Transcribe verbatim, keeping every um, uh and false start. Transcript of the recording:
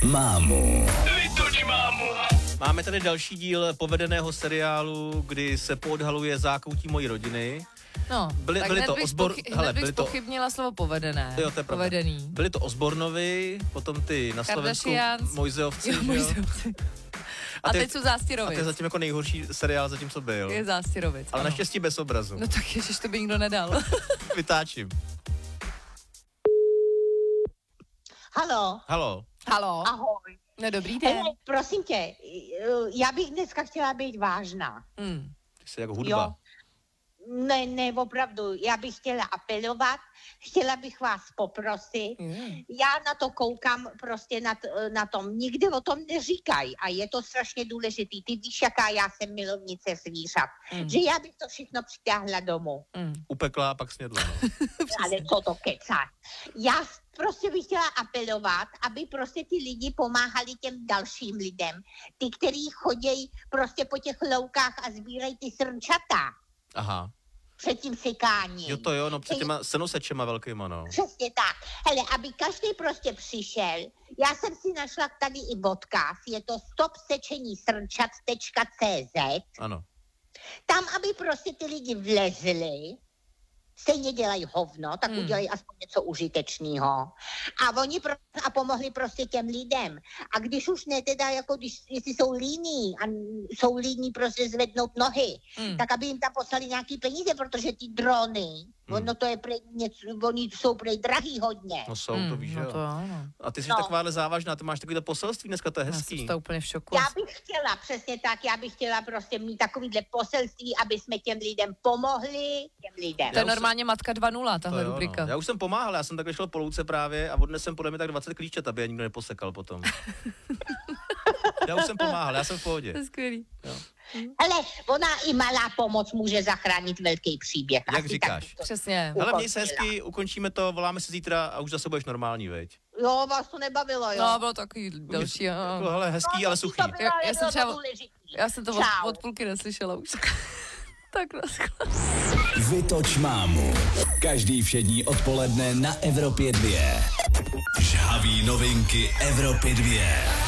mámu. Vytoč mámu. Máme tady další díl povedeného seriálu, kdy se poodhaluje zákoutí mojí rodiny. No, byli, tak byli to bych Osbor... spochy- Hele, hned bych byli to... spochybnila slovo povedené. Jo, to je pravda. Povedený. Byli to Osbornovi, potom ty na Slovensku Kardashians. Mojzeovci, Jo, že jo? Mojzeovci. A, A ty- teď jsou A Zástěrovic. to je zatím jako nejhorší seriál zatím, co byl. Je Zástěrovic, Ale ano. naštěstí bez obrazu. No tak ježiš, to by nikdo nedal. Vytáčím. Halo. Halo. Halo. Ahoj. No dobrý den. Hele, prosím tě, já bych dneska chtěla být vážná. Hmm. Ty jsi jako hudba. Jo. Ne, ne, opravdu, já bych chtěla apelovat, chtěla bych vás poprosit. Mm. Já na to koukám prostě na, t- na tom, nikde o tom neříkají a je to strašně důležitý. Ty víš, jaká já jsem milovnice zvířat, Mm. že já bych to všechno přitáhla domů. Mm. Upekla a pak snědla. No. Ale co to kecá? Já prostě bych chtěla apelovat, aby prostě ty lidi pomáhali těm dalším lidem. Ty, kteří chodějí prostě po těch loukách a sbírají ty srnčata Aha. před tím sekáním. Jo to jo, no před těma senosečema velkýma, no. Přesně tak. Hele, aby každý prostě přišel, já jsem si našla tady i odkaz, je to stop sečení srnčat tečka cé zet, Ano. tam, aby prostě ty lidi vlezli, stejně dělají hovno, tak Hmm. udělají aspoň něco užitečného. A oni pro, a pomohli prostě těm lidem. A když už ne teda, jako když, jestli jsou líní a jsou líní prostě zvednout nohy, Hmm. tak aby jim tam poslali nějaký peníze, protože ty drony, Hmm. ono to je prej něco, oni jsou prej drahý hodně. No jsou, to víš, no jo. to ano. A ty jsi No. takováhle závažná, ty máš takovýhle poselství dneska, to je Já hezký. jsem to úplně v šoku. Já bych chtěla, přesně tak, já bych chtěla prostě mít takovýhle poselství, aby jsme těm lidem pomohli, těm lidem. To je Já už normálně Matka dva nula, To tahle jo, rubrika. no. Já už jsem pomáhal, já jsem takhle šel po louce právě a odnesl podle mě tak dvacet klíčet, aby je nikdo neposekal potom. Já už jsem pomáhal, já jsem v pohodě. To je skvělý. Ale ona i malá pomoc může zachránit velký příběh. Jak Asi říkáš? tak bych to- Přesně. Hele, měj se ukončila. hezky, ukončíme to, voláme se zítra a už zase budeš normální, veď? Jo, vás to nebavilo, jo. No, bylo takový další. Jo. Jako, hele, hezký, No, ale to suchý. bylo, Já- já ale jsem bylo třeba- to důležitý. Já jsem to od, Čau. od půlky neslyšela už. Tak naschle. Vytoč mámu. Každý všední odpoledne na Evropě dva. Žhavý novinky Evropy dva.